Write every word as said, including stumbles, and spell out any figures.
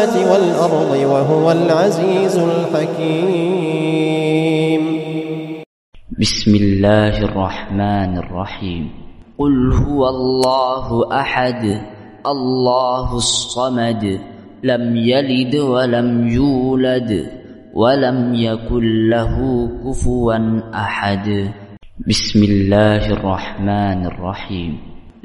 والأرض وهو العزيز الحكيم. بسم الله الرحمن الرحيم. قل هو الله أحد الله الصمد لم يلد ولم يولد ولم يكن له كفوا أحد. بسم الله الرحمن الرحيم.